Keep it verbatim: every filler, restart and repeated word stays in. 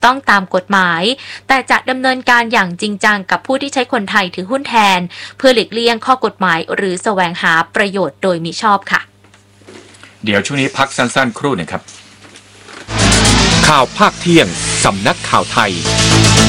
ต้องตามกฎหมายแต่จะดำเนินการอย่างจริงจังกับผู้ที่ใช้คนไทยถือหุ้นแทนเพื่อหลีกเลี่ยงข้อกฎหมายหรือแสวงหาประโยชน์โดยมิชอบค่ะเดี๋ยวช่วงนี้พักสั้นๆครู่หนึ่งครับข่าวภาคเที่ยงสำนักข่าวไทย